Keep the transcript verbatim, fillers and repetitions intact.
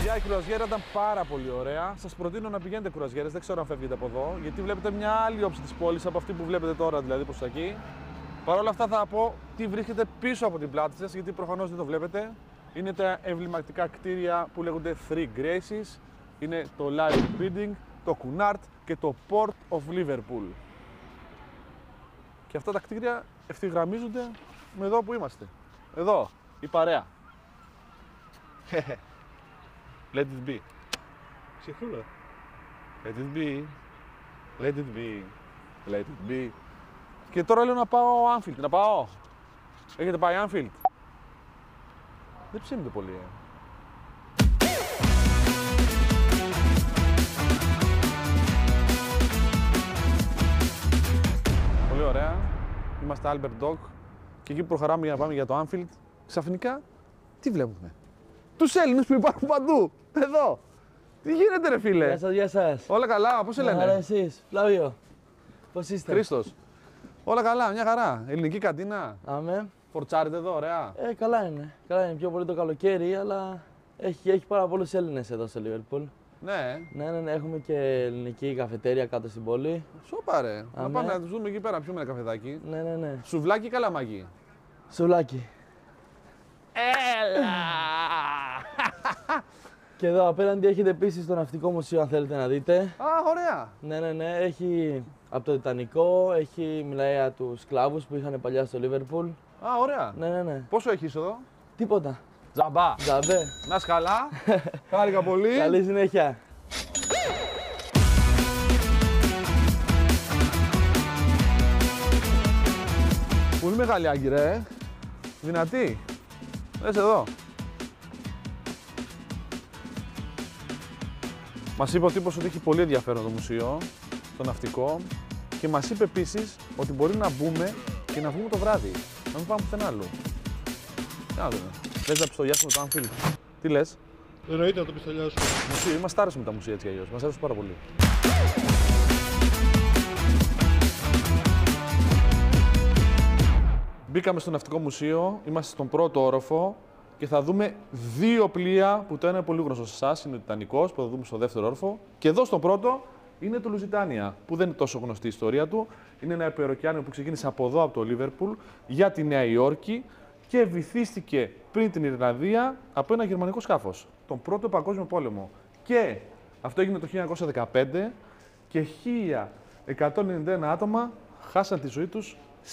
Παιδιά, η κρουαζιέρα ήταν πάρα πολύ ωραία. Σας προτείνω να πηγαίνετε κρουαζιέρες, δεν ξέρω αν φεύγετε από εδώ, γιατί βλέπετε μια άλλη όψη της πόλης από αυτή που βλέπετε τώρα, δηλαδή προς εκεί. Παρ' όλα αυτά θα πω τι βρίσκεται πίσω από την πλάτη σας, γιατί προφανώς δεν το βλέπετε. Είναι τα εμβληματικά κτίρια που λέγονται Three Graces. Είναι το Live Reading, το Cunard και το Port of Liverpool. Και αυτά τα κτίρια ευθυγραμμίζονται με εδώ που είμαστε. Εδώ, η παρέα. Let it be. Ψυχούλα. Let it be. Let it be. Let it be. Και τώρα λέω να πάω Anfield. Να πάω. Έχετε πάει Anfield? Δεν ψήνεται πολύ. Ε. Πολύ ωραία. Είμαστε Albert Dock. Και εκεί που προχωράμε για να πάμε για το Anfield, ξαφνικά τι βλέπουμε? Τους Έλληνες που υπάρχουν παντού. Εδώ. Τι γίνεται ρε φίλε? Γεια σας, γεια σας. Όλα καλά, πώς σε λένε? Άρα εσείς, Φλάβιο. Πώς είστε? Χρήστος. Όλα καλά, μια χαρά. Ελληνική καντίνα. Αμέ. Φορτσάρετε εδώ, ωραία. Ε, καλά είναι. Καλά είναι, πιο πολύ το καλοκαίρι, αλλά έχει, έχει πάρα πολλούς Έλληνες εδώ στο Liverpool. Ναι. Ναι, ναι, ναι, έχουμε και ελληνική καφετέρια κάτω στην πόλη. Σοπα ρε. Να Αμέ. πάμε να τους δούμε εκεί πέρα, να πιούμε ένα καφεδάκι. Ναι, ναι, ναι. Σουβλάκι ή καλαμάκι? Σουλάκι. Έλα! Και εδώ απέναντι έχετε επίσης το ναυτικό μουσείο, αν θέλετε να δείτε. Α, ωραία. Ναι, ναι, ναι, έχει από το Τιτανικό, έχει, μιλάει για τους σκλάβους που είχαν παλιά στο Liverpool. Α, ωραία. Ναι, ναι, ναι. Πόσο έχεις εδώ? Τίποτα. Τζαμπά. Τζαμπέ. Να είσαι καλά. Χάρηκα πολύ. Καλή συνέχεια. Πολύ μεγάλη άγκυρα, ε. Δυνατή. Δες εδώ. Μας είπε ο τύπος ότι έχει πολύ ενδιαφέρον το μουσείο, το ναυτικό, και μας είπε επίσης ότι μπορεί να μπούμε και να βγούμε το βράδυ. Να μην πάμε πουθενά άλλου. Τι να δούμε. Θες να πιστολιάσουμε το Anfield? Τι λες? Εννοείται να το πιστολιάσουμε. Μουσείο, είμαστε άρρωστοι με τα μουσεία έτσι κι αλλιώς. Μας άρεσε πάρα πολύ. Μπήκαμε στο Ναυτικό Μουσείο, είμαστε στον πρώτο όροφο και θα δούμε δύο πλοία που το ένα είναι πολύ γνωστό σε εσάς, είναι ο Τιτανικός που θα δούμε στο δεύτερο όροφο. Και εδώ στον πρώτο είναι το Lusitania, που δεν είναι τόσο γνωστή η ιστορία του. Είναι ένα υπεροοκεάνιο που ξεκίνησε από εδώ, από το Λίβερπουλ, για τη Νέα Υόρκη και βυθίστηκε πριν την Ιρλανδία από ένα γερμανικό σκάφος, τον Πρώτο Παγκόσμιο Πόλεμο. Και αυτό έγινε το χίλια εννιακόσια δεκαπέντε και χίλια εκατόν ενενήντα ένα άτομα χάσαν τη ζωή τους